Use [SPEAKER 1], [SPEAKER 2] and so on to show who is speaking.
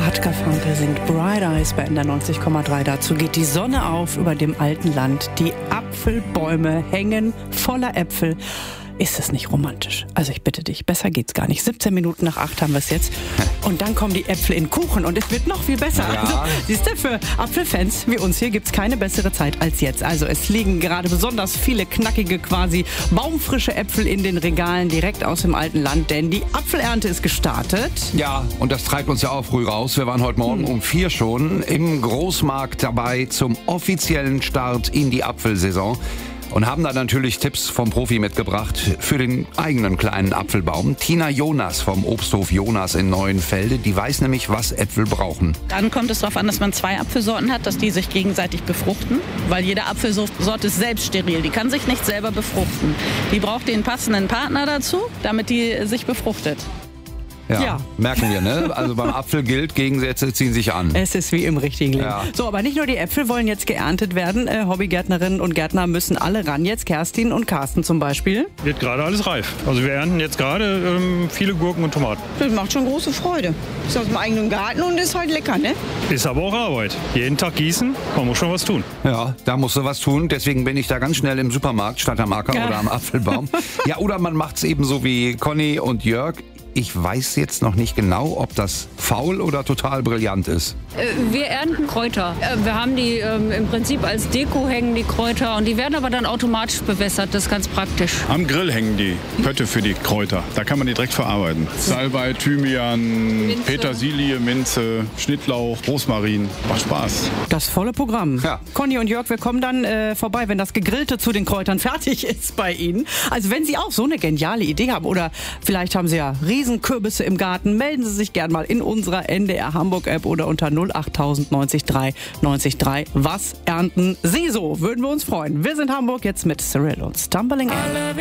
[SPEAKER 1] Bart Garfunkel singt Bright Eyes bei NDR 90,3. Dazu geht die Sonne auf über dem alten Land. Die Apfelbäume hängen voller Äpfel. Ist es nicht romantisch? Also ich bitte dich, besser geht's gar nicht. 17 Minuten nach 8 haben wir es jetzt. Und dann kommen die Äpfel in Kuchen und es wird noch viel besser.
[SPEAKER 2] Ja.
[SPEAKER 1] Also, siehst du, für Apfelfans wie uns hier gibt's keine bessere Zeit als jetzt. Also es liegen gerade besonders viele knackige, quasi baumfrische Äpfel in den Regalen direkt aus dem alten Land, denn die Apfelernte ist gestartet.
[SPEAKER 2] Ja, und das treibt uns ja auch früh raus. Wir waren heute Morgen um 4 schon im Großmarkt dabei zum offiziellen Start in die Apfelsaison. Und haben da natürlich Tipps vom Profi mitgebracht für den eigenen kleinen Apfelbaum. Tina Jonas vom Obsthof Jonas in Neuenfelde, die weiß nämlich, was Äpfel brauchen.
[SPEAKER 3] Dann kommt es darauf an, dass man 2 Apfelsorten hat, dass die sich gegenseitig befruchten. Weil jede Apfelsorte ist selbst steril, die kann sich nicht selber befruchten. Die braucht den passenden Partner dazu, damit die sich befruchtet.
[SPEAKER 1] Ja.
[SPEAKER 2] Merken wir, ne? Also beim Apfel gilt, Gegensätze ziehen sich an.
[SPEAKER 1] Es ist wie im richtigen Leben.
[SPEAKER 2] Ja.
[SPEAKER 1] So, aber nicht nur die Äpfel wollen jetzt geerntet werden. Hobbygärtnerinnen und Gärtner müssen alle ran jetzt. Kerstin und Carsten zum Beispiel.
[SPEAKER 4] Wird gerade alles reif. Also wir ernten jetzt gerade viele Gurken und Tomaten.
[SPEAKER 5] Das macht schon große Freude. Ist aus dem eigenen Garten und ist halt lecker, ne?
[SPEAKER 4] Ist aber auch Arbeit. Jeden Tag gießen, man muss schon was tun.
[SPEAKER 2] Ja, da musst du was tun. Deswegen bin ich da ganz schnell im Supermarkt statt am Acker oder am Apfelbaum. Ja, oder man macht's eben so wie Conny und Jörg. Ich weiß jetzt noch nicht genau, ob das faul oder total brillant ist.
[SPEAKER 6] Wir ernten Kräuter. Wir haben die im Prinzip als Deko hängen die Kräuter und die werden aber dann automatisch bewässert. Das ist ganz praktisch.
[SPEAKER 7] Am Grill hängen die Pötte für die Kräuter. Da kann man die direkt verarbeiten. Salbei, Thymian,
[SPEAKER 6] Minze.
[SPEAKER 7] Petersilie, Minze, Schnittlauch, Rosmarin. Macht Spaß.
[SPEAKER 1] Das volle Programm.
[SPEAKER 2] Ja.
[SPEAKER 1] Conny und Jörg, wir kommen dann vorbei, wenn das Gegrillte zu den Kräutern fertig ist bei Ihnen. Also wenn Sie auch so eine geniale Idee haben oder vielleicht haben Sie ja Riesenkürbisse im Garten, melden Sie sich gern mal in unserer NDR Hamburg App oder unter 08000 90 3 90 3. Was ernten Sie so? Würden wir uns freuen. Wir sind Hamburg jetzt mit Cyril und Stumbling In.